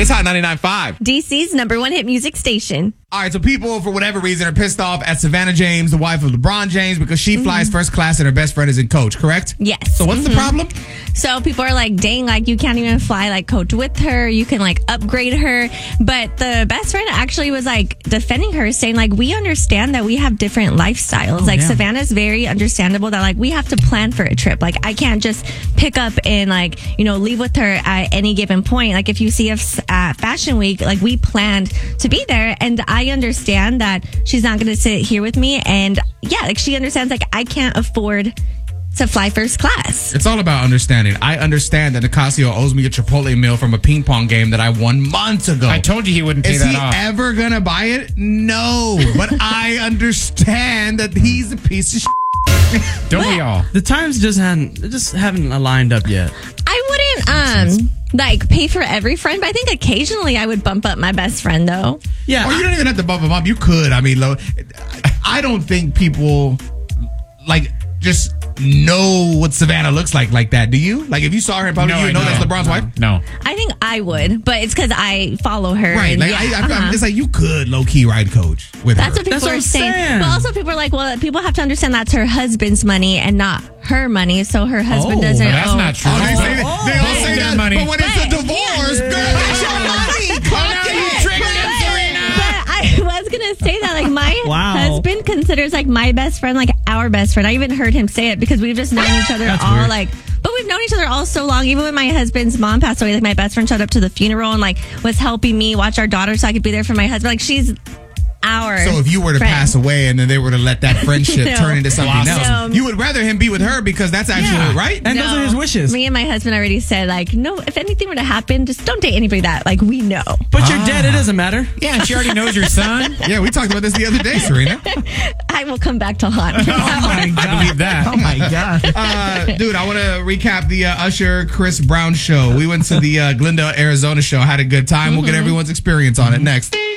It's Hot 99.5. DC's #1 hit music station. All right, so people, for whatever reason, are pissed off at Savannah James, the wife of LeBron James, because she flies first class and her best friend is in coach, correct? Yes. So what's the problem? So people are like, dang, like you can't even fly like coach with her. You can like upgrade her. But the best friend actually was like defending her, saying like, we understand that we have different lifestyles. Savannah's very understandable that like we have to plan for a trip. Like I can't just pick up and like, leave with her at any given point. Like if you see us at Fashion Week, like we planned to be there. And I understand that she's not going to sit here with me. And yeah, like she understands like I can't afford to fly first class. It's all about understanding. I understand that Nicasio owes me a Chipotle meal from a ping pong game that I won months ago. I told you he wouldn't pay that off. Is he ever going to buy it? No. But I understand that he's a piece of shit. Don't we all? The times just haven't aligned up yet. I wouldn't like pay for every friend, but I think occasionally I would bump up my best friend though. Yeah. Or you don't even have to bump him up. You could. I mean, I don't think people like just know what Savannah looks like that. Do you? Like if you saw her in public, you would know that's LeBron's wife? No. I think I would, but it's because I follow her. Right. And Like it's like you could low key ride coach with That's her. what people That's what are I'm saying. saying. But also people are like, well, people have to understand that's her husband's money and not her money, so her husband doesn't That's owe. not true. Oh, they say that. They all say that. money. But when it's a divorce, girl, that's your money. But I was gonna say that like my Wow. husband considers like my best friend like our best friend. I even heard him say it because we've just known each other That's all weird. like. But we've known each other all so long. Even when my husband's mom passed away, like my best friend showed up to the funeral and like was helping me watch our daughter so I could be there for my husband. Like she's our. So if you were to friend. pass away and then they were to let that friendship No. turn into something else, No. you would rather him be with her because that's actually right. And those are his wishes. Me and my husband already said like, no, if anything were to happen, just don't date anybody that like we know. But you're dead. It doesn't matter. Yeah, and she already knows your son. Yeah, we talked about this the other day, Serena. I will come back to haunt. I believe that. Oh my God. Dude, I want to recap the Usher Chris Brown show. We went to the Glendale, Arizona show, had a good time. We'll get everyone's experience on it next.